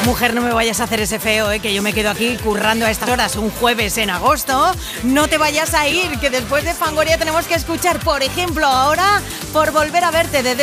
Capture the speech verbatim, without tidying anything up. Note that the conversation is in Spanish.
Mujer, no me vayas a hacer ese feo, ¿eh? Que yo me quedo aquí currando a estas horas un jueves en agosto. No te vayas a ir, que después de Fangoria tenemos que escuchar, por ejemplo, ahora Por volver a verte de